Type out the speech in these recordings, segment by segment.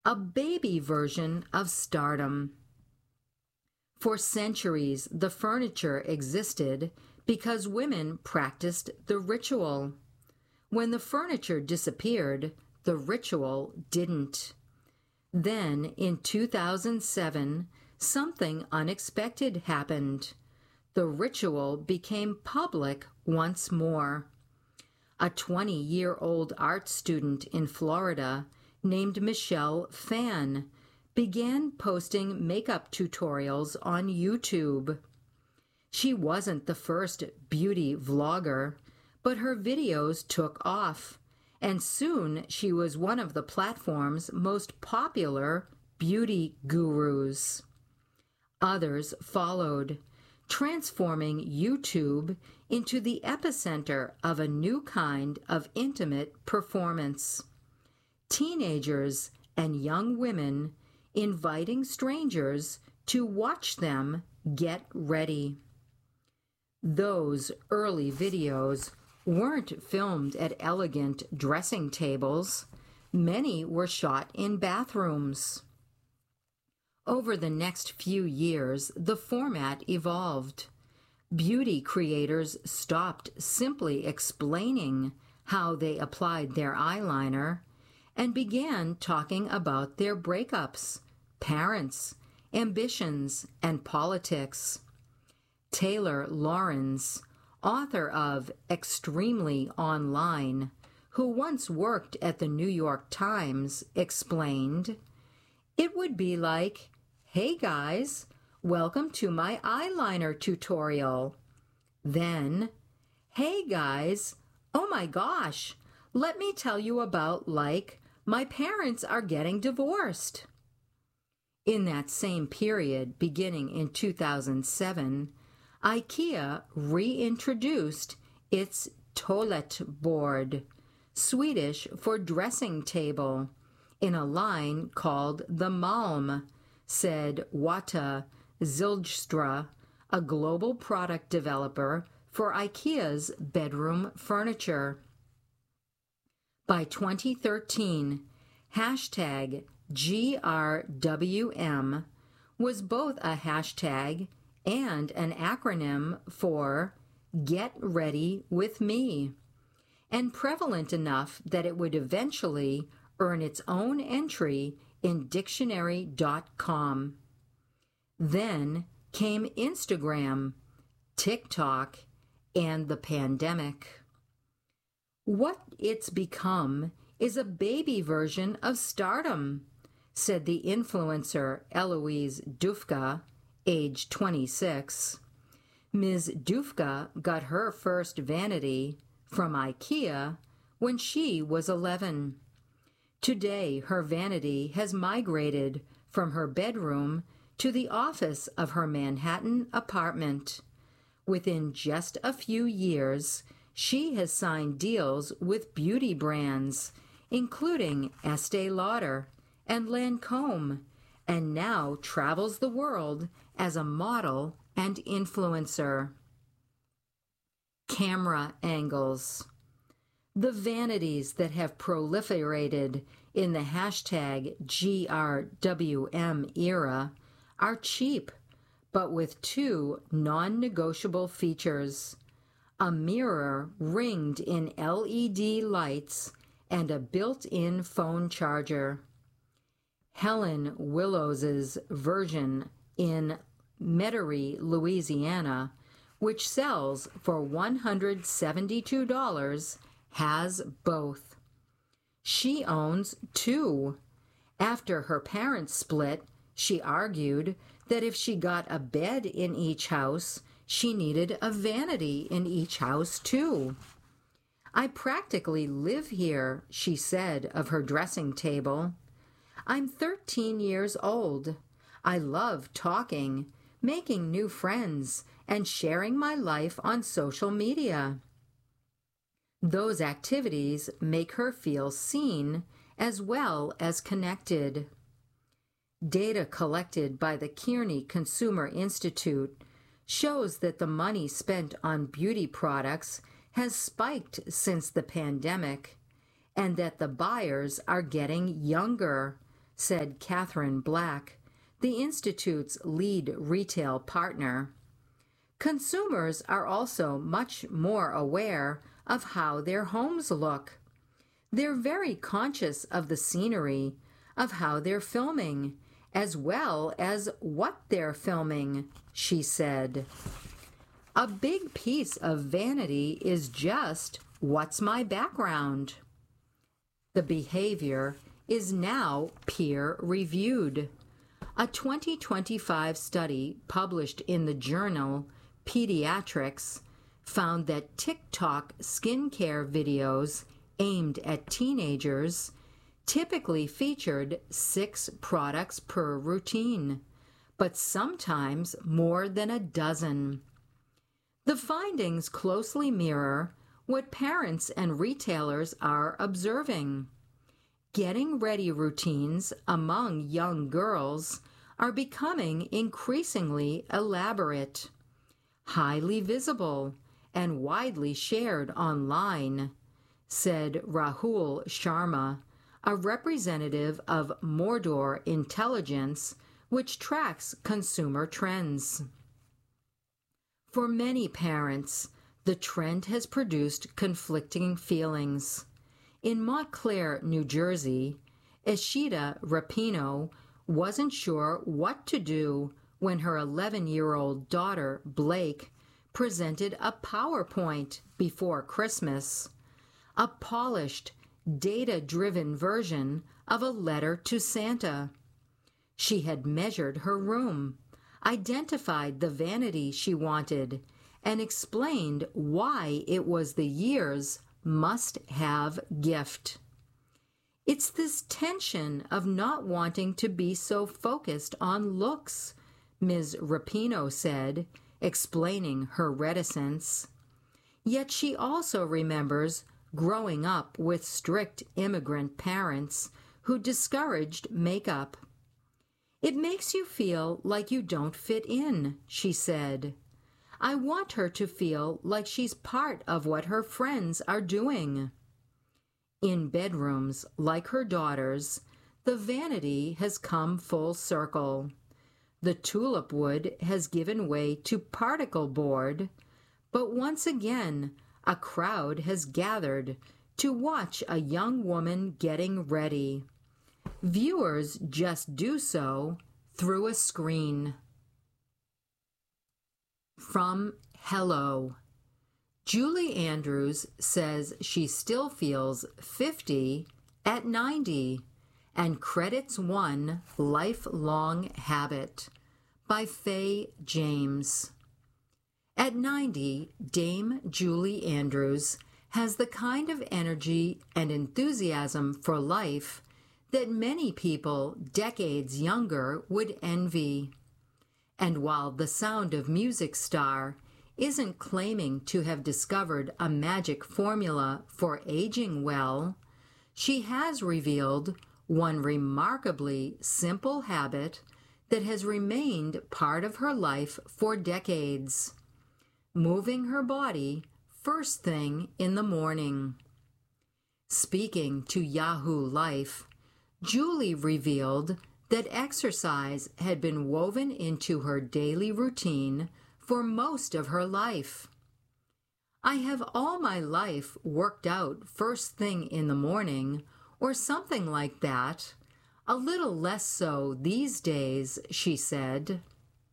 A baby version of stardom. For centuries, the furniture existed because women practiced the ritual. When the furniture disappeared, the ritual didn't. Then, in 2007, something unexpected happened. The ritual became public once more. A 20-year-old art student in Florida named Michelle Phan began posting makeup tutorials on YouTube. She wasn't the first beauty vlogger, but her videos took off, and soon she was one of the platform's most popular beauty gurus. Others followed, transforming YouTube into the epicenter of a new kind of intimate performance. Teenagers and young women inviting strangers to watch them get ready. Those early videos weren't filmed at elegant dressing tables. Many were shot in bathrooms. Over the next few years, the format evolved. Beauty creators stopped simply explaining how they applied their eyeliner and began talking about their breakups, parents, ambitions, and politics. Taylor Lorenz, author of Extremely Online, who once worked at the New York Times, explained, "It would be like, 'Hey guys, welcome to my eyeliner tutorial.' Then, 'Hey guys, oh my gosh, let me tell you about, my parents are getting divorced.'" In that same period, beginning in 2007, IKEA reintroduced its toiletbord, Swedish for dressing table, in a line called the Malm, said Wata Zylstra, a global product developer for IKEA's bedroom furniture. By 2013, hashtag GRWM was both a hashtag and an acronym for Get Ready With Me, and prevalent enough that it would eventually earn its own entry in dictionary.com. Then came Instagram, TikTok, and the pandemic. What it's become is a baby version of stardom, said the influencer Eloise Dufka, age 26. Ms. Dufka got her first vanity from IKEA when she was 11. Today, her vanity has migrated from her bedroom to the office of her Manhattan apartment. Within just a few years, she has signed deals with beauty brands, including Estee Lauder and Lancôme, and now travels the world as a model and influencer. Camera angles. The vanities that have proliferated in the hashtag GRWM era are cheap, but with two non-negotiable features: a mirror ringed in LED lights and a built-in phone charger. Helen Willows's version in Metairie, Louisiana, which sells for $172, has both. She owns two. After her parents split, she argued that if she got a bed in each house, she needed a vanity in each house too. "I practically live here," she said of her dressing table. "I'm 13 years old. I love talking, making new friends, and sharing my life on social media." Those activities make her feel seen as well as connected. Data collected by the Kearney Consumer Institute shows that the money spent on beauty products has spiked since the pandemic, and that the buyers are getting younger, said Catherine Black, the Institute's lead retail partner. Consumers are also much more aware of how their homes look. They're very conscious of the scenery, of how they're filming, as well as what they're filming, she said. A big piece of vanity is just, what's my background? The behavior is now peer-reviewed. A 2025 study published in the journal Pediatrics found that TikTok skincare videos aimed at teenagers typically featured 6 products per routine, but sometimes more than a dozen. The findings closely mirror what parents and retailers are observing. Getting ready routines among young girls are becoming increasingly elaborate, highly visible, and widely shared online, said Rahul Sharma, a representative of Mordor Intelligence, which tracks consumer trends. For many parents, the trend has produced conflicting feelings. In Montclair, New Jersey, Ishita Rapino wasn't sure what to do when her 11-year-old daughter, Blake, presented a PowerPoint before Christmas, a polished, data-driven version of a letter to Santa. She had measured her room, identified the vanity she wanted, and explained why it was the year's must-have gift. It's this tension of not wanting to be so focused on looks, Ms. Rapino said, explaining her reticence. Yet she also remembers growing up with strict immigrant parents who discouraged makeup. It makes you feel like you don't fit in, she said. I want her to feel like she's part of what her friends are doing. In bedrooms like her daughter's, the vanity has come full circle. The tulip wood has given way to particle board, but once again, a crowd has gathered to watch a young woman getting ready. Viewers just do so through a screen. From Hello. Julie Andrews says she still feels 50 at 90 and credits one lifelong habit by Faye James. At 90, Dame Julie Andrews has the kind of energy and enthusiasm for life that many people decades younger would envy. And while the Sound of Music star isn't claiming to have discovered a magic formula for aging well, she has revealed one remarkably simple habit that has remained part of her life for decades: moving her body first thing in the morning. Speaking to Yahoo Life, Julie revealed that exercise had been woven into her daily routine for most of her life. I have all my life worked out first thing in the morning, or something like that. A little less so these days, she said.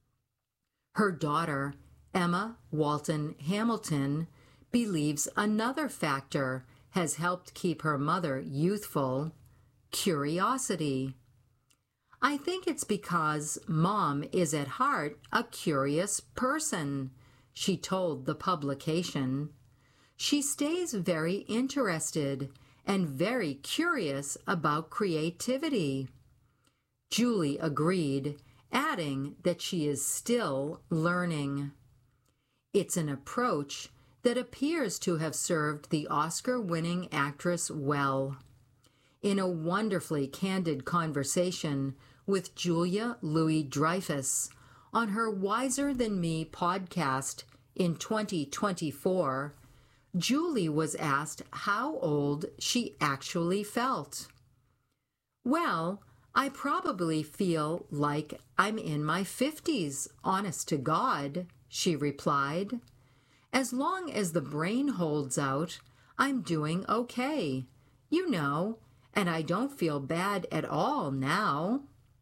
Her daughter, Emma Walton Hamilton, believes another factor has helped keep her mother youthful: curiosity. I think it's because Mom is at heart a curious person, she told the publication. She stays very interested and very curious about creativity. Julie agreed, adding that she is still learning. It's an approach that appears to have served the Oscar-winning actress well. In a wonderfully candid conversation with Julia Louis-Dreyfus on her Wiser Than Me podcast in 2024, Julie was asked how old she actually felt. Well, I probably feel like I'm in my 50s, honest to God, she replied. As long as the brain holds out, I'm doing okay, you know, and I don't feel bad at all now.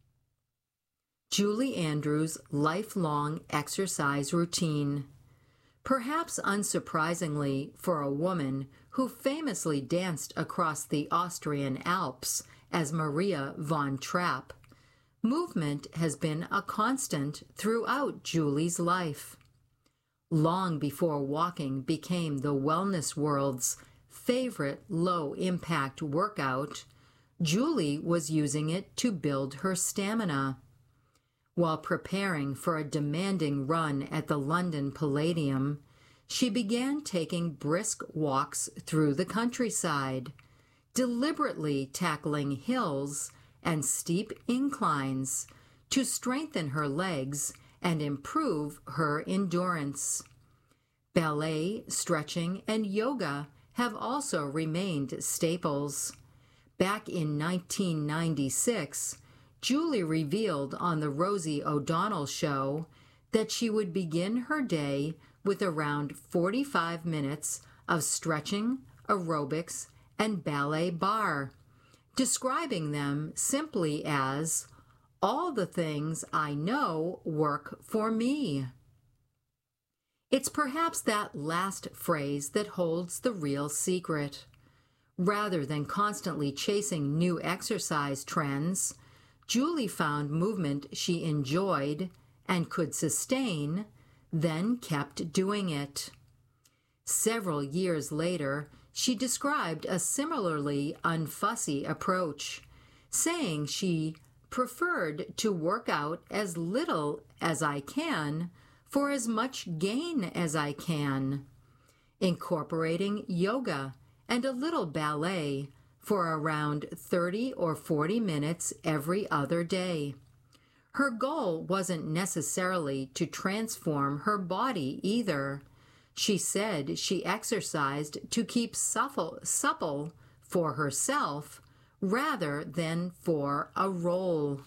Julie Andrews' lifelong exercise routine. Perhaps unsurprisingly for a woman who famously danced across the Austrian Alps as Maria von Trapp, movement has been a constant throughout Julie's life. Long before walking became the wellness world's favorite low-impact workout, Julie was using it to build her stamina. While preparing for a demanding run at the London Palladium, she began taking brisk walks through the countryside, deliberately tackling hills and steep inclines to strengthen her legs and improve her endurance. Ballet, stretching, and yoga have also remained staples. Back in 1996, Julie revealed on The Rosie O'Donnell Show that she would begin her day with around 45 minutes of stretching, aerobics, and ballet barre, describing them simply as all the things I know work for me. It's perhaps that last phrase that holds the real secret. Rather than constantly chasing new exercise trends, Julie found movement she enjoyed and could sustain, then kept doing it. Several years later, she described a similarly unfussy approach, saying she preferred to work out as little as I can for as much gain as I can, incorporating yoga and a little ballet for around 30 or 40 minutes every other day. Her goal wasn't necessarily to transform her body either. She said she exercised to keep supple for herself rather than for a role.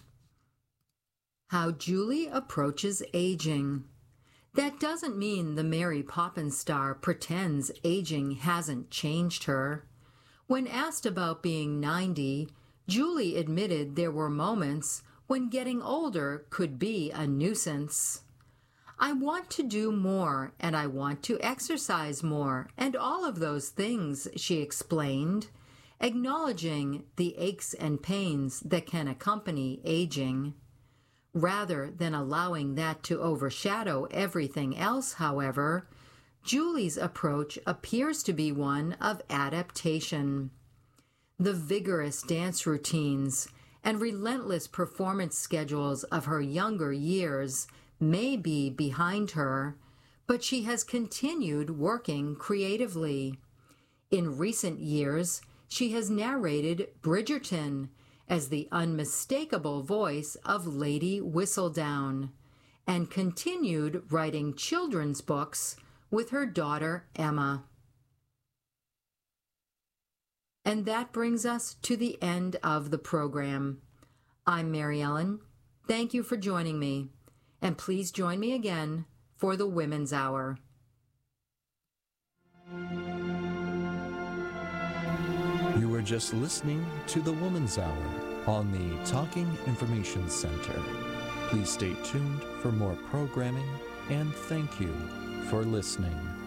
How Julie approaches aging. That doesn't mean the Mary Poppins star pretends aging hasn't changed her. When asked about being 90, Julie admitted there were moments when getting older could be a nuisance. I want to do more, and I want to exercise more, and all of those things, she explained, acknowledging the aches and pains that can accompany aging. Rather than allowing that to overshadow everything else, however, Julie's approach appears to be one of adaptation. The vigorous dance routines and relentless performance schedules of her younger years may be behind her, but she has continued working creatively. In recent years, she has narrated Bridgerton as the unmistakable voice of Lady Whistledown, and continued writing children's books with her daughter Emma. And that brings us to the end of the program. I'm Mary Ellen. Thank you for joining me, and please join me again for the Women's Hour. You were just listening to the Woman's Hour on the Talking Information Center. Please stay tuned for more programming, and thank you for listening.